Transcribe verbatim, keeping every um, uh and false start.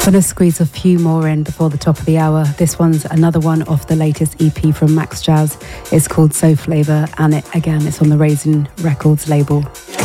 Gonna squeeze a few more in before the top of the hour. This one's another one off the latest E P from Max Jazz. It's called So Flavor, and it again, it's on the Raisin Records label.